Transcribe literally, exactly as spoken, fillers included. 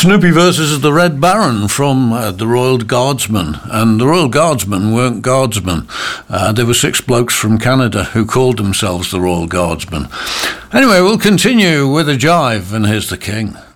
Snoopy versus the Red Baron from uh, the Royal Guardsmen. And the Royal Guardsmen weren't guardsmen. Uh, there were six blokes from Canada who called themselves the Royal Guardsmen. Anyway, we'll continue with a jive, and here's the King.